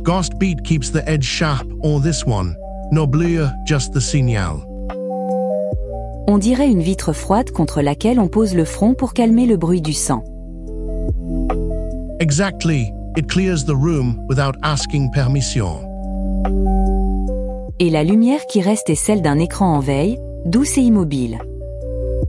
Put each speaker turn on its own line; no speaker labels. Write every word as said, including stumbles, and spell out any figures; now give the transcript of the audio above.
Ghost beat keeps the edge sharp, or this one. No blur, just the signal.
On dirait une vitre froide contre laquelle on pose le front pour calmer le bruit du sang.
Exactly. It clears the room without asking permission.
Et la lumière qui reste est celle d'un écran en veille, douce et immobile.